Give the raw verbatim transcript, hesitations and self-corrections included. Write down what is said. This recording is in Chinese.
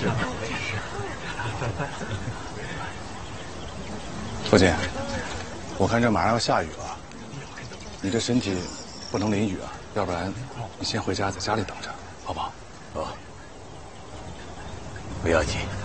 事。 父亲，我看这马上要下雨了，你这身体不能淋雨啊，要不然你先回家，在家里等着，好不好？ 哦，不要紧。